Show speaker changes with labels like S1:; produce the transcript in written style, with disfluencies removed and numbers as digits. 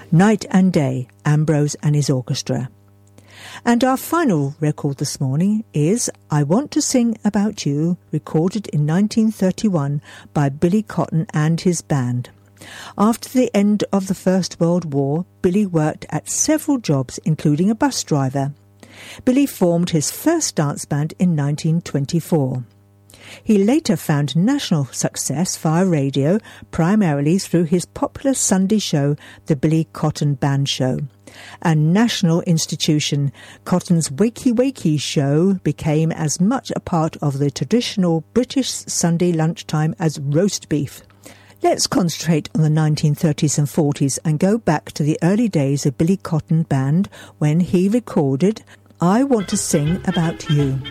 S1: Night and Day, Ambrose and his Orchestra. And our final record this morning is I Want to Sing About You, recorded in 1931 by Billy Cotton and his band. After the end of the First World War, Billy worked at several jobs, including a bus driver. Billy formed his first dance band in 1924. He later found national success via radio, primarily through his popular Sunday show, The Billy Cotton Band Show. A national institution, Cotton's Wakey Wakey show became as much a part of the traditional British Sunday lunchtime as roast beef. Let's concentrate on the 1930s and 40s and go back to the early days of Billy Cotton Band when he recorded I Want to Sing About You.